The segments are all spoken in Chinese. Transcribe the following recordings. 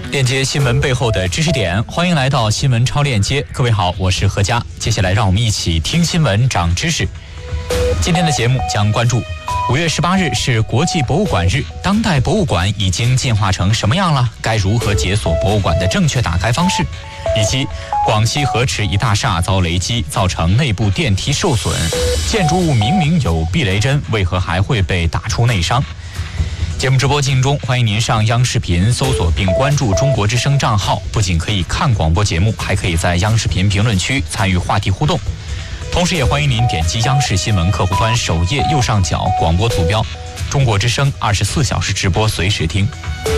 链接新闻背后的知识点，欢迎来到新闻超链接。各位好，我是何佳。接下来让我们一起听新闻长知识。今天的节目将关注5月18日是国际博物馆日，当代博物馆已经进化成什么样了？该如何解锁博物馆的正确打开方式？以及广西河池一大厦遭雷击，造成内部电梯受损，建筑物明明有避雷针，为何还会被打出内伤？节目直播进行中，欢迎您上央视频搜索并关注中国之声账号，不仅可以看广播节目，还可以在央视频评论区参与话题互动。同时也欢迎您点击央视新闻客户端首页右上角广播图标，中国之声24小时直播，随时听。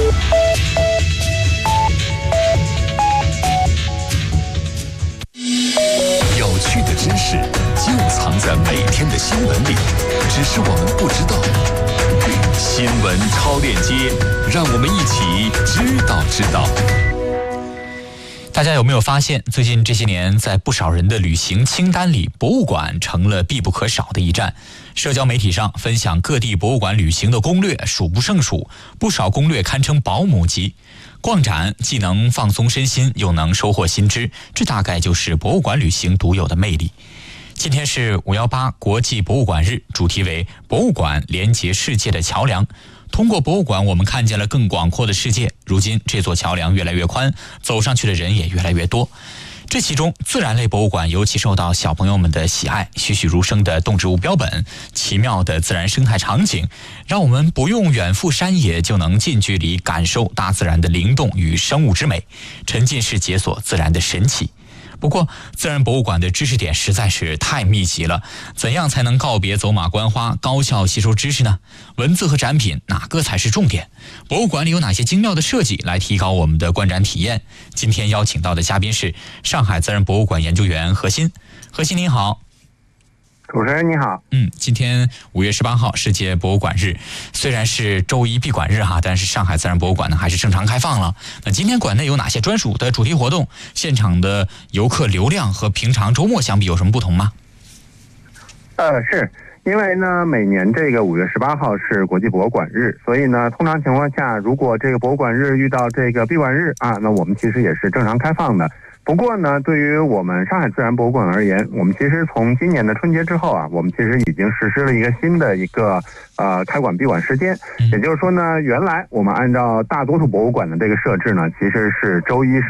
有趣的知识就藏在每天的新闻里，只是我们不知道。新闻超链接，让我们一起知道。 大家有没有发现，最近这些年在不少人的旅行清单里，博物馆成了必不可少的一站。社交媒体上分享各地博物馆旅行的攻略数不胜数，不少攻略堪称保姆级。逛展既能放松身心，又能收获新知，这大概就是博物馆旅行独有的魅力。今天是518国际博物馆日，主题为博物馆连接世界的桥梁。通过博物馆，我们看见了更广阔的世界。如今这座桥梁越来越宽，走上去的人也越来越多。这其中自然类博物馆尤其受到小朋友们的喜爱，栩栩如生的动植物标本，奇妙的自然生态场景，让我们不用远赴山野就能近距离感受大自然的灵动与生物之美，沉浸式解锁自然的神奇。不过自然博物馆的知识点实在是太密集了，怎样才能告别走马观花，高效吸收知识呢？文字和展品哪个才是重点？博物馆里有哪些精妙的设计来提高我们的观展体验？今天邀请到的嘉宾是上海自然博物馆研究员何鑫。何鑫您好。 主持人你好。 今天5月18号世界博物馆日，虽然是周一闭馆日但是上海自然博物馆呢还是正常开放了。那今天馆内有哪些专属的主题活动？现场的游客流量和平常周末相比有什么不同吗？ 是因为呢每年这个5月18号是国际博物馆日，所以呢通常情况下，如果这个博物馆日遇到这个闭馆日那我们其实也是正常开放的。不过呢，对于我们上海自然博物馆而言，我们其实从今年的春节之后我们其实已经实施了一个新的一个开馆闭馆时间。也就是说呢，原来我们按照大多数博物馆的这个设置呢，其实是周一是